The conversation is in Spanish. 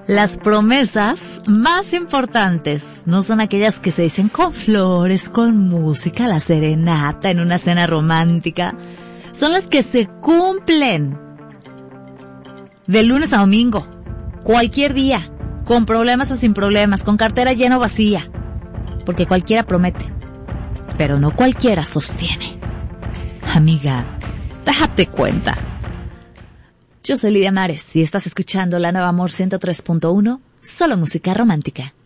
Las promesas más importantes no son aquellas que se dicen con flores, con música, la serenata, en una cena romántica. Son las que se cumplen de lunes a domingo, cualquier día, con problemas o sin problemas, con cartera llena o vacía. Porque cualquiera promete, pero no cualquiera sostiene. Amiga, date cuenta. Yo soy Lidia Mares y estás escuchando La Nueva Amor 103.1, solo música romántica.